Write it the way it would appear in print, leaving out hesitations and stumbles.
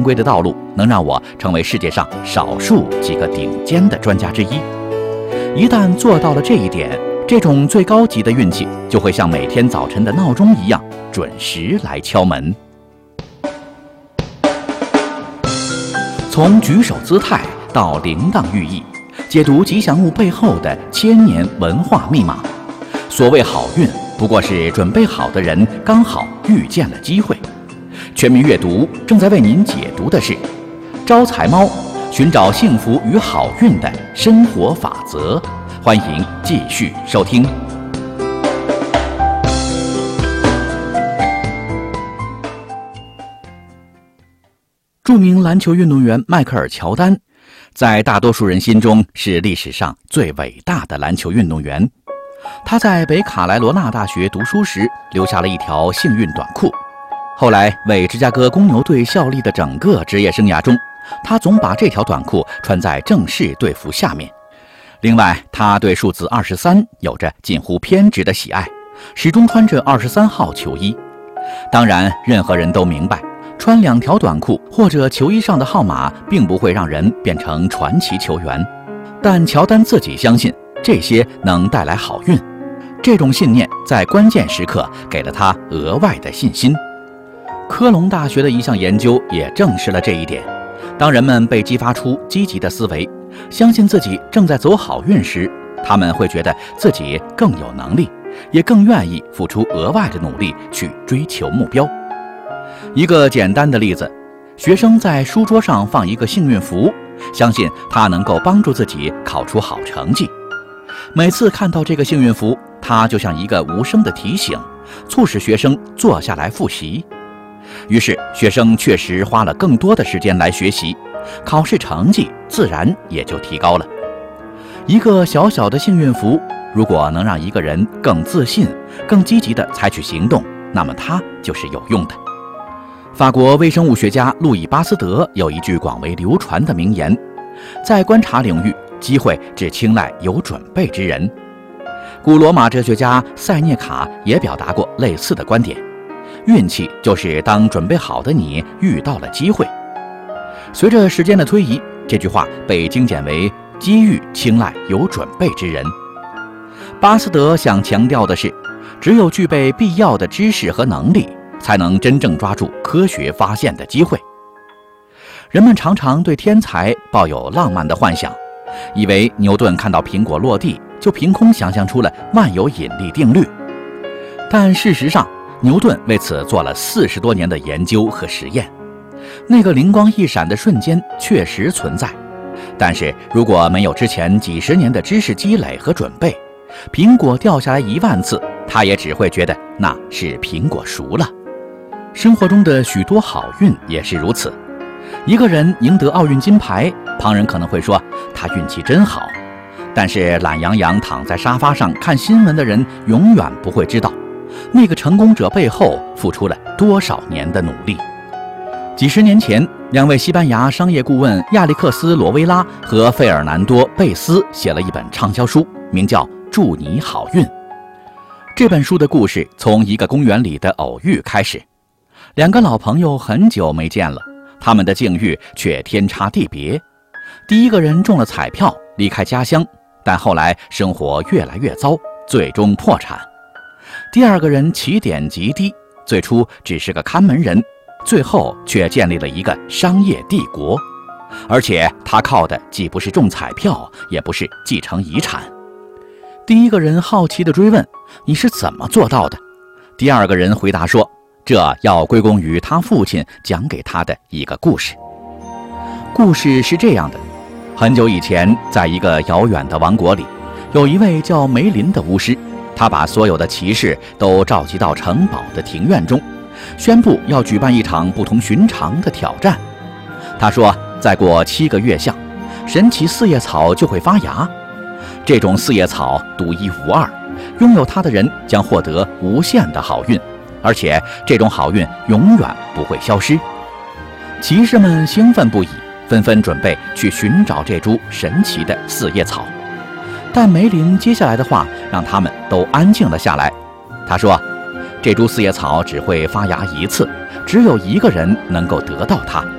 规的道路能让我成为世界上少数几个顶尖的专家之一。一旦做到了这一点，这种最高级的运气就会像每天早晨的闹钟一样准时来敲门。从举手姿态到铃铛寓意，解读吉祥物背后的千年文化密码。所谓好运，不过是准备好的人刚好遇见了机会。全民阅读正在为您解读的是招财猫，寻找幸福与好运的生活法则。欢迎继续收听。著名篮球运动员迈克尔·乔丹，在大多数人心中是历史上最伟大的篮球运动员。他在北卡罗来纳大学读书时留下了一条幸运短裤，后来为芝加哥公牛队效力的整个职业生涯中，他总把这条短裤穿在正式队服下面。另外，他对数字23有着近乎偏执的喜爱，始终穿着23号球衣。当然，任何人都明白，穿2条短裤或者球衣上的号码并不会让人变成传奇球员，但乔丹自己相信这些能带来好运。这种信念在关键时刻给了他额外的信心。科隆大学的一项研究也证实了这一点。当人们被激发出积极的思维，相信自己正在走好运时，他们会觉得自己更有能力，也更愿意付出额外的努力去追求目标。一个简单的例子，学生在书桌上放一个幸运符，相信它能够帮助自己考出好成绩。每次看到这个幸运符，它就像一个无声的提醒，促使学生坐下来复习。于是学生确实花了更多的时间来学习，考试成绩自然也就提高了。一个小小的幸运符，如果能让一个人更自信、更积极地采取行动，那么它就是有用的。法国微生物学家路易·巴斯德有一句广为流传的名言：在观察领域，机会只青睐有准备之人。古罗马哲学家塞涅卡也表达过类似的观点，运气就是当准备好的你遇到了机会。随着时间的推移，这句话被精简为机遇青睐有准备之人。巴斯德想强调的是，只有具备必要的知识和能力，才能真正抓住科学发现的机会。人们常常对天才抱有浪漫的幻想，以为牛顿看到苹果落地就凭空想象出了万有引力定律。但事实上，牛顿为此做了40多年的研究和实验。那个灵光一闪的瞬间确实存在，但是如果没有之前几十年的知识积累和准备，苹果掉下来1万次，他也只会觉得那是苹果熟了。生活中的许多好运也是如此。一个人赢得奥运金牌，旁人可能会说他运气真好，但是懒洋洋躺在沙发上看新闻的人永远不会知道，那个成功者背后付出了多少年的努力。几十年前，2位西班牙商业顾问亚历克斯·罗威拉和费尔南多·贝斯写了一本畅销书，名叫《祝你好运》。这本书的故事从一个公园里的偶遇开始。2个老朋友很久没见了，他们的境遇却天差地别。第一个人中了彩票，离开家乡，但后来生活越来越糟，最终破产。第二个人起点极低，最初只是个看门人，最后却建立了一个商业帝国，而且他靠的既不是中彩票，也不是继承遗产。第一个人好奇地追问：“你是怎么做到的？”第二个人回答说：“这要归功于他父亲讲给他的一个故事。”故事是这样的：很久以前，在一个遥远的王国里，有一位叫梅林的巫师，他把所有的骑士都召集到城堡的庭院中，宣布要举办一场不同寻常的挑战。他说，再过7个月相，神奇四叶草就会发芽。这种四叶草独一无二，拥有它的人将获得无限的好运，而且这种好运永远不会消失。骑士们兴奋不已，纷纷准备去寻找这株神奇的四叶草。但梅林接下来的话让他们都安静了下来。他说，这株四叶草只会发芽1次，只有1个人能够得到它。